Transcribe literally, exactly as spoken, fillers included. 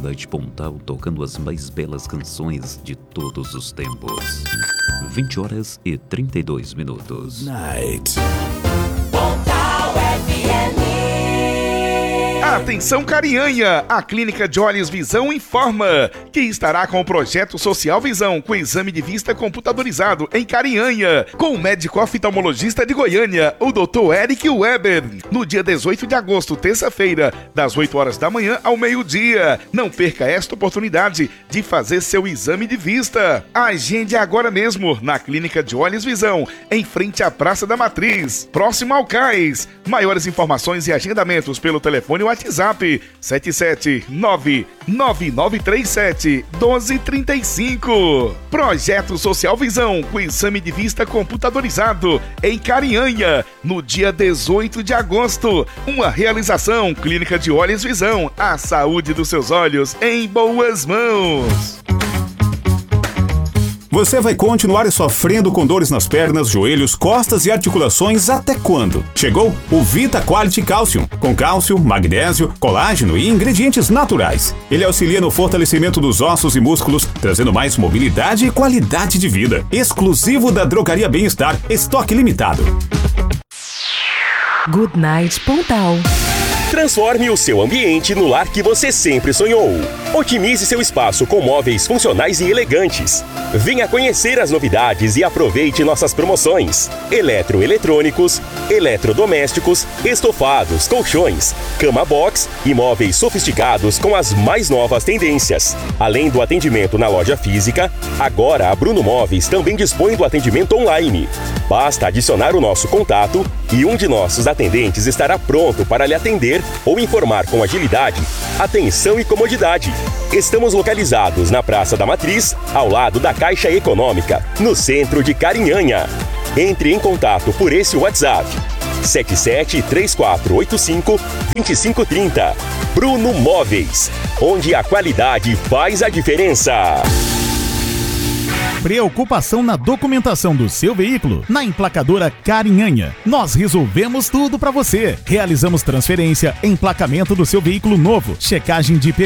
Good Night Pontal, tocando as mais belas canções de todos os tempos. vinte horas e trinta e dois minutos. Night. Pontal F M. Atenção Carianha, a Clínica de Olhos Visão informa que estará com o projeto Social Visão com exame de vista computadorizado em Carianha, com o médico oftalmologista de Goiânia, o doutor Eric Weber, no dia dezoito de agosto, terça-feira, das oito horas da manhã ao meio-dia. Não perca esta oportunidade de fazer seu exame de vista. Agende agora mesmo na Clínica de Olhos Visão, em frente à Praça da Matriz, próximo ao Cais. Maiores informações e agendamentos pelo telefone WhatsApp sete sete nove nove nove três sete um dois três cinco. Projeto Social Visão com exame de vista computadorizado em Carianha, no dia dezoito de agosto. Uma realização Clínica de Olhos Visão, a saúde dos seus olhos em boas mãos. Você vai continuar sofrendo com dores nas pernas, joelhos, costas e articulações até quando? Chegou o Vita Quality Calcium, com cálcio, magnésio, colágeno e ingredientes naturais. Ele auxilia no fortalecimento dos ossos e músculos, trazendo mais mobilidade e qualidade de vida. Exclusivo da Drogaria Bem-Estar, estoque limitado. Good Night Pontal. Transforme o seu ambiente no lar que você sempre sonhou. Otimize seu espaço com móveis funcionais e elegantes. Venha conhecer as novidades e aproveite nossas promoções. Eletroeletrônicos, eletrodomésticos, estofados, colchões, cama box e móveis sofisticados com as mais novas tendências. Além do atendimento na loja física, agora a Bruno Móveis também dispõe do atendimento online. Basta adicionar o nosso contato e um de nossos atendentes estará pronto para lhe atender ou informar com agilidade, atenção e comodidade. Estamos localizados na Praça da Matriz, ao lado da Caixa Econômica, no centro de Carinhanha. Entre em contato por esse WhatsApp, sete sete três quatro oito cinco dois cinco três zero. Bruno Móveis, onde a qualidade faz a diferença. Preocupação na documentação do seu veículo? Na emplacadora Carinhanha, nós resolvemos tudo para você. Realizamos transferência, emplacamento do seu veículo novo, checagem de P